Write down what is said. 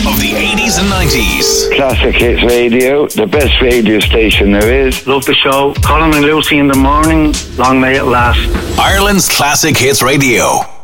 of the 80s and 90s. Classic Hits Radio, the best radio station there is. Love the show. Colin and Lucy in the morning. Long may it last. Ireland's Classic Hits Radio.